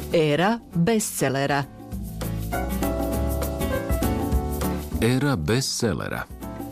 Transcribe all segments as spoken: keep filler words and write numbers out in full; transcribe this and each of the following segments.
Era bestsellera. Era bestsellera.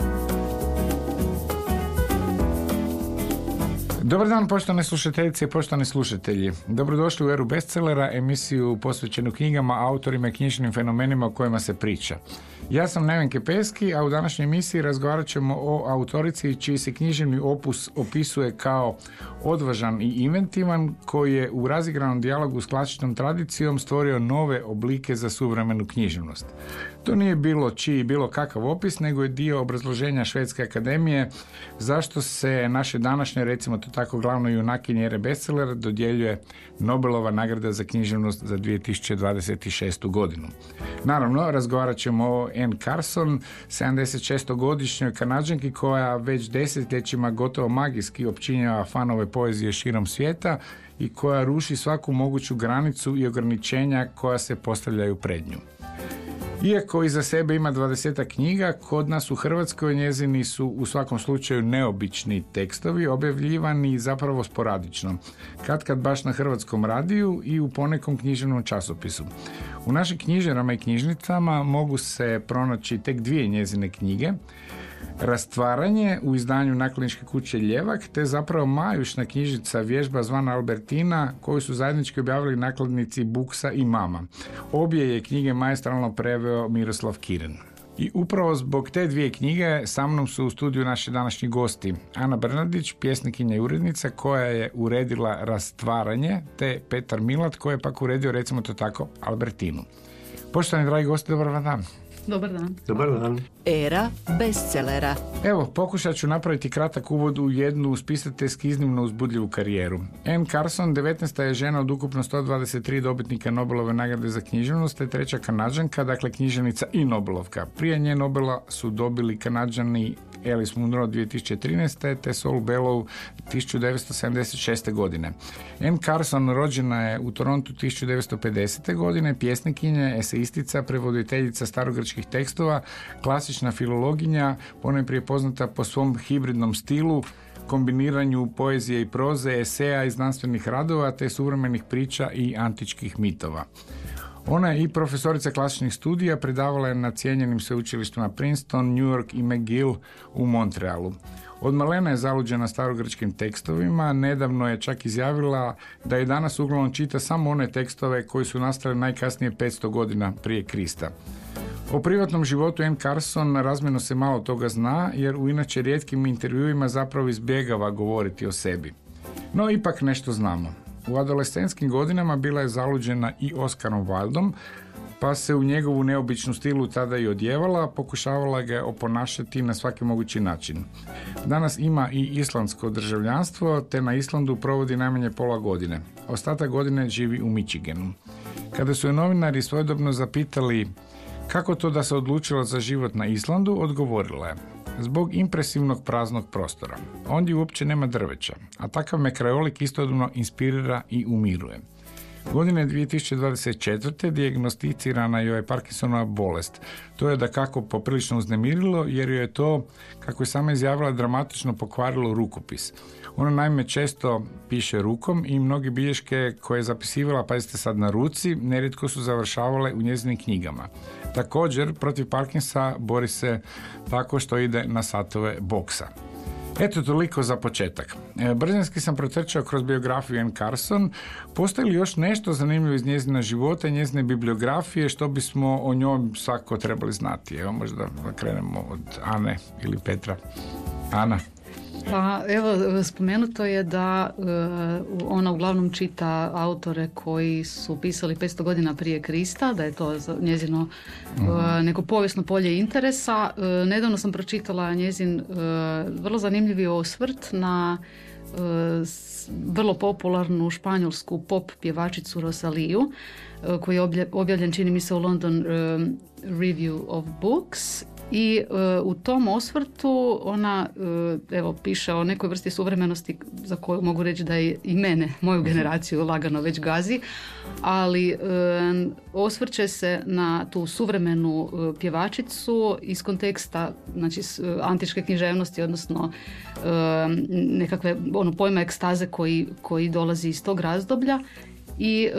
Dobar dan, poštovane slušateljice i poštovani slušatelji. Dobrodošli u Eru bestsellera, emisiju posvećenu knjigama, autorima i knjižnim fenomenima o kojima se priča. Ja sam Neven Kepeski, a u današnjoj emisiji razgovarat ćemo o autorici čiji se književni opus opisuje kao odvažan i inventivan, koji je u razigranom dijalogu s klasičnom tradicijom stvorio nove oblike za suvremenu književnost. To nije bilo čiji bilo kakav opis, nego je dio obrazloženja Švedske akademije zašto se naše današnje, recimo to tako, glavno junakinje Ere bestsellera dodjeljuje Nobelova nagrada za književnost za dvije tisuće dvadeset šestu godinu. Naravno, razgovarat ćemo o Anne Carson, sedamdesetšestogodišnjoj Kanadžanki koja već desetljećima gotovo magijski opčinjava fanove poezije širom svijeta i koja ruši svaku moguću granicu i ograničenja koja se postavljaju pred nju. Iako iza sebe ima dvadesetak knjiga, kod nas u Hrvatskoj njezini su u svakom slučaju neobični tekstovi, objavljivani zapravo sporadično, katkad baš na Hrvatskom radiju i u ponekom književnom časopisu. U našim knjižarama i knjižnicama mogu se pronaći tek dvije njezine knjige, Rastvaranje u izdanju nakladničke kuće Ljevak, te zapravo majušna knjižica Vježba zvana Albertina, koju su zajednički objavili nakladnici Buksa i Mama. Obje je knjige maestralno preveo Miroslav Kirin. I upravo zbog te dvije knjige sa mnom su u studiju naši današnji gosti. Ana Brnadić, pjesnikinja i urednica koja je uredila Rastvaranje, te Petar Milat koji je pak uredio, recimo to tako, Albertinu. Poštovani dragi gosti, dobar vam dan. Dobar dan. Dobar dan. Era bestsellera. Evo, pokušat ću napraviti kratak uvod u jednu spisateljski iznimno uzbudljivu karijeru. Anne Carson, devetnaesta je žena od ukupno sto dvadeset tri dobitnika Nobelove nagrade za književnost, te treća Kanadžanka, dakle književnica i Nobelovka. Prije nje Nobela su dobili Kanadžani Alice Munro dvije tisuće trinaeste. te Saul Bellow tisuću devetsto sedamdeset šeste. godine. Anne Carson rođena je u Torontu tisuću devetsto pedesete. godine, pjesnikinja, eseistica, prevoditeljica starogrčkih tekstova, klasična filologinja, ponajprije poznata po svom hibridnom stilu, kombiniranju poezije i proze, eseja i znanstvenih radova, te suvremenih priča i antičkih mitova. Ona je i profesorica klasičnih studija, predavala je na cijenjenim sveučilištima Princeton, New York i McGill u Montrealu. Od malena je zaluđena starogrčkim tekstovima, nedavno je čak izjavila da je danas uglavnom čita samo one tekstove koji su nastali najkasnije petsto godina prije Krista. O privatnom životu Anne Carson razmjerno se malo toga zna, jer u inače rijetkim intervjuima zapravo izbjegava govoriti o sebi. No, ipak nešto znamo. U adolescentskim godinama bila je zaluđena i Oscarom Wildom, pa se u njegovu neobičnu stilu tada i odjevala, pokušavala ga oponašati na svaki mogući način. Danas ima i islandsko državljanstvo, te na Islandu provodi najmanje pola godine. Ostatak godine živi u Michiganu. Kada su je novinari svojedobno zapitali kako to da se odlučila za život na Islandu, odgovorila je: zbog impresivnog praznog prostora. Ondje uopće nema drveća, a takav me krajolik istodobno inspirira i umiruje. Godine dvije tisuće dvadeset četvrte. dijagnosticirana joj je Parkinsonova bolest. To je dakako poprilično uznemirilo, jer joj je to, kako je sama izjavila, dramatično pokvarilo rukopis. Ona naime često piše rukom i mnogi bilješke koje je zapisivala, pazite sad, na ruci, nerijetko su završavale u njezinim knjigama. Također, protiv Parkinsa bori se tako što ide na satove boksa. Eto, toliko za početak. Brzinski sam protrčao kroz biografiju Anne Carson. Postoji li još nešto zanimljivo iz njezina života i njezine bibliografije što bismo o njoj svako trebali znati? Evo, možda krenemo od Ane ili Petra. Ana. Pa evo, spomenuto je da uh, ona uglavnom čita autore koji su pisali petsto godina prije Krista, da je to njezino uh, neko povijesno polje interesa. Uh, nedavno sam pročitala njezin uh, vrlo zanimljivi osvrt na uh, vrlo popularnu španjolsku pop pjevačicu Rosaliju, uh, koji je objavljen, čini mi se, u London uh, Review of Books. I uh, u tom osvrtu ona uh, evo piše o nekoj vrsti suvremenosti za koju mogu reći da je i mene, moju generaciju, lagano već gazi, ali uh, osvrće se na tu suvremenu uh, pjevačicu iz konteksta, znači, uh, antičke književnosti, odnosno uh, nekakve ono, pojma ekstaze koji, koji dolazi iz tog razdoblja. I